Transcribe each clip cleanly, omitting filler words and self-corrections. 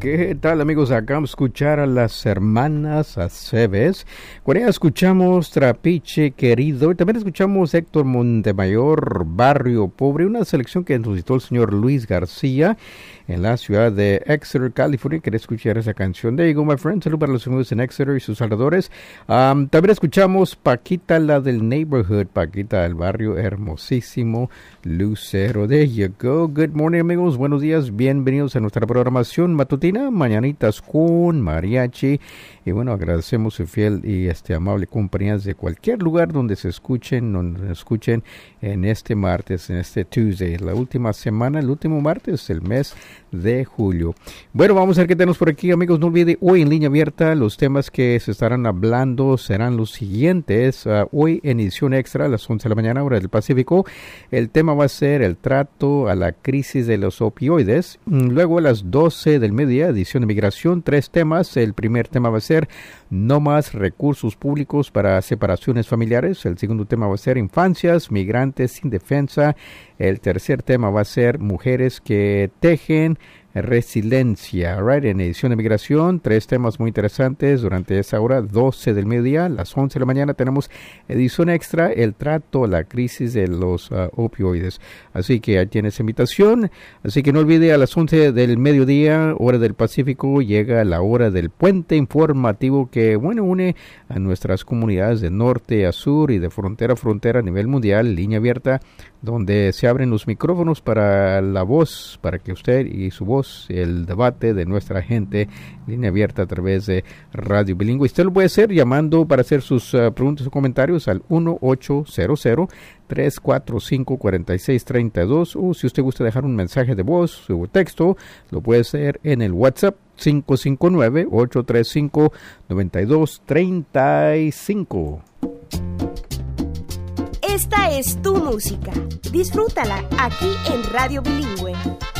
¿Qué tal, amigos? Acabamos de escuchar a las hermanas Aceves. Con ellas escuchamos Trapiche Querido y también escuchamos Héctor Montemayor, Barrio Pobre, una selección que nos citó el señor Luis García en la ciudad de Exeter, California. Quería escuchar esa canción. There you go, my friend. Saludos para los amigos en Exeter y sus alrededores. También escuchamos Paquita, la del neighborhood, Paquita del barrio hermosísimo Lucero. There you go. Good morning, amigos. Buenos días. Bienvenidos a nuestra programación matutina, Mañanitas con Mariachi. Y bueno, agradecemos su fiel y amable compañía de cualquier lugar donde se escuchen, en este martes, en este Tuesday, la última semana, el último martes del mes de julio. Bueno, vamos a ver qué tenemos por aquí, amigos. No olvide, hoy en línea abierta, los temas que se estarán hablando serán los siguientes. Hoy en edición extra a las 11 de la mañana, hora del Pacífico, el tema va a ser el trato a la crisis de los opioides. Luego a las 12 del mediodía, edición de migración, 3 temas. El primer tema va a ser no más recursos públicos para separaciones familiares. El segundo tema va a ser infancias, migrantes sin defensa. El tercer tema va a ser mujeres que tejen resiliencia, right? En edición de migración, 3 temas muy interesantes durante esa hora, 12 del mediodía, a las 11 de la mañana tenemos edición extra, el trato a la crisis de los opioides. Así que ahí tienes invitación, así que no olvide, a las 11 del mediodía, hora del Pacífico, llega la hora del puente informativo que, bueno, une a nuestras comunidades de norte a sur y de frontera a frontera a nivel mundial, línea abierta, donde se abren los micrófonos para la voz, para que usted y su voz, el debate de nuestra gente, línea abierta a través de Radio Bilingüe. Usted lo puede hacer llamando para hacer sus preguntas o comentarios al 1-800-345-4632, o si usted gusta dejar un mensaje de voz o texto, lo puede hacer en el WhatsApp 559-835-9235. Esta es tu música. Disfrútala aquí en Radio Bilingüe.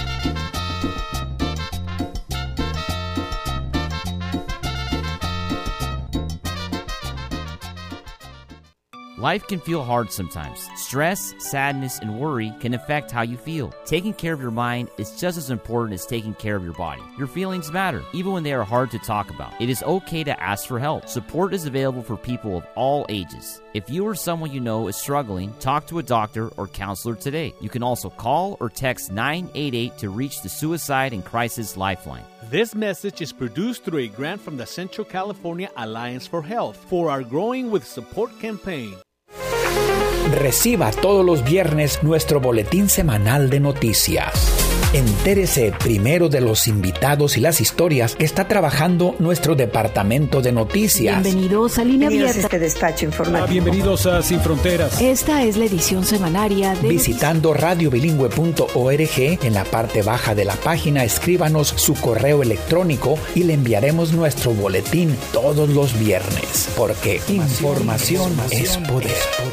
Life can feel hard sometimes. Stress, sadness, and worry can affect how you feel. Taking care of your mind is just as important as taking care of your body. Your feelings matter, even when they are hard to talk about. It is okay to ask for help. Support is available for people of all ages. If you or someone you know is struggling, talk to a doctor or counselor today. You can also call or text 988 to reach the Suicide and Crisis Lifeline. This message is produced through a grant from the Central California Alliance for Health for our Growing with Support campaign. Reciba todos los viernes nuestro boletín semanal de noticias. Entérese primero de los invitados y las historias que está trabajando nuestro departamento de noticias. Bienvenidos a Línea Abierta. Este despacho informativo. Bienvenidos a Sin Fronteras. Esta es la edición semanaria de... Visitando radiobilingüe.org, en la parte baja de la página, escríbanos su correo electrónico y le enviaremos nuestro boletín todos los viernes. Porque información es poder.